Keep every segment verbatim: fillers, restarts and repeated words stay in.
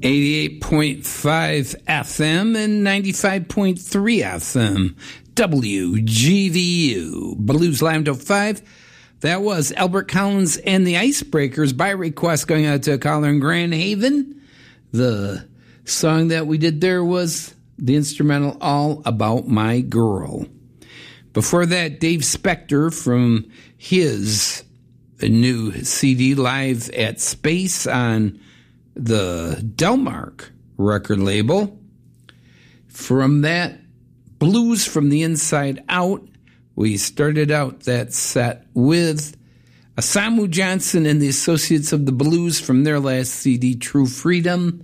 eighty-eight point five F M and ninety-five point three F M. W G V U. Blues Live until five. That was Albert Collins and the Icebreakers by request going out to a caller in Grand Haven. The song that we did there was the instrumental All About My Girl. Before that, Dave Spector from his new C D Live at Space on the Delmark record label. From that, Blues from the Inside Out. We started out that set with Asamu Johnson and the Associates of the Blues from their last C D, True Freedom,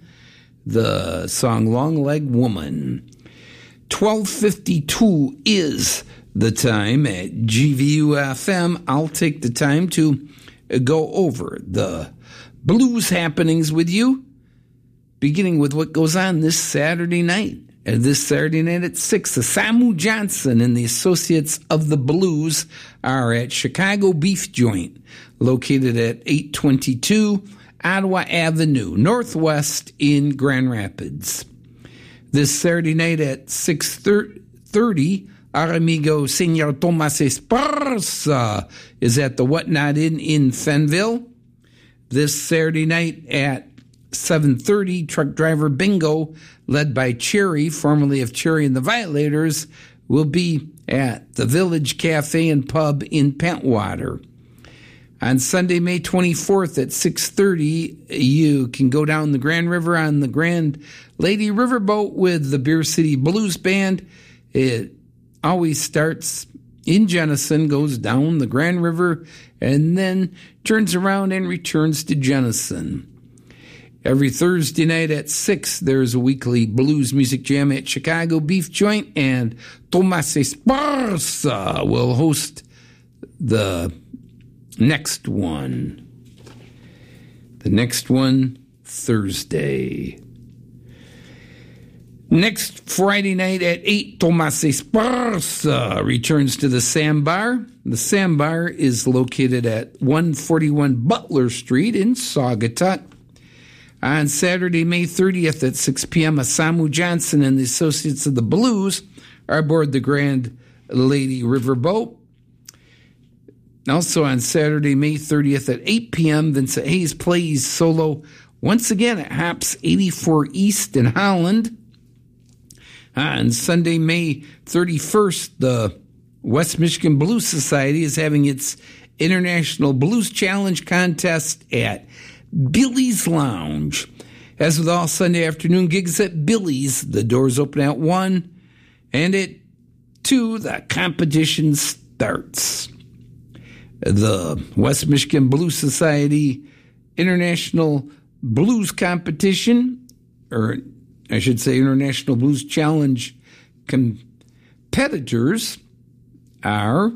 the song Long Leg Woman. twelve fifty-two is the time at G V U F M. I'll take the time to go over the blues happenings with you, beginning with what goes on this Saturday night. And this Saturday night at six, Asamu Johnson and the Associates of the Blues are at Chicago Beef Joint, located at eight twenty-two Ottawa Avenue, Northwest in Grand Rapids. This Saturday night at six thirty, our amigo Senor Tomas Esparza is at the Whatnot Inn in Fenville. This Saturday night at seven thirty, Truck Driver Bingo, led by Cherry, formerly of Cherry and the Violators, will be at the Village Cafe and Pub in Pentwater. On Sunday, May twenty-fourth at six thirty, you can go down the Grand River on the Grand Lady Riverboat with the Beer City Blues Band. It always starts in Jenison, goes down the Grand River, and then turns around and returns to Jenison. Every Thursday night at six, there's a weekly blues music jam at Chicago Beef Joint, and Tomas Esparza will host the next one. The next one, Thursday. Next Friday night at eight, Tomas Esparza returns to the Sandbar. The Sandbar is located at one forty-one Butler Street in Saugatuck. On Saturday, May thirtieth at six p.m., Asamu Johnson and the Associates of the Blues are aboard the Grand Lady Riverboat. Also on Saturday, May thirtieth at eight p.m., Vincent Hayes plays solo once again at Hops eighty-four East in Holland. On Sunday, May thirty-first, the West Michigan Blues Society is having its International Blues Challenge contest at Billy's Lounge. As with all Sunday afternoon gigs at Billy's, the doors open at one, and at two, the competition starts. The West Michigan Blues Society International Blues Competition, or I should say International Blues Challenge competitors are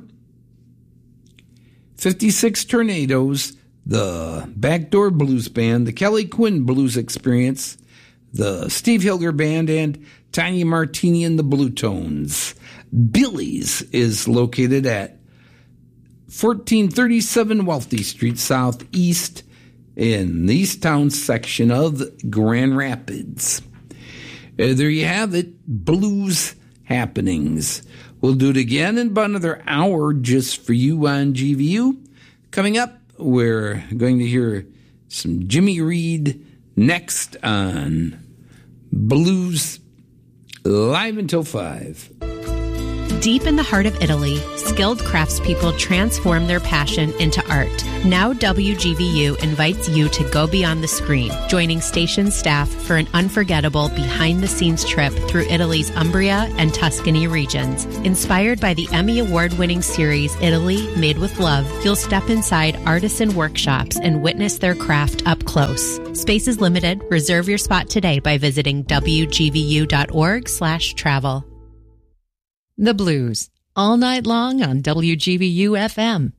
fifty-six Tornadoes, the Backdoor Blues Band, the Kelly Quinn Blues Experience, the Steve Hilger Band, and Tanya Martini and the Blue Tones. Billy's is located at fourteen thirty-seven Wealthy Street Southeast in the Easttown section of Grand Rapids. Uh, there you have it, blues happenings. We'll do it again in about another hour just for you on G V U. Coming up, we're going to hear some Jimmy Reed next on Blues Live until five. Deep in the heart of Italy, skilled craftspeople transform their passion into art. Now W G V U invites you to go beyond the screen, joining station staff for an unforgettable behind-the-scenes trip through Italy's Umbria and Tuscany regions. Inspired by the Emmy Award-winning series Italy Made with Love, you'll step inside artisan workshops and witness their craft up close. Space is limited. Reserve your spot today by visiting W G V U dot org slash travel. The Blues, all night long on W G V U F M.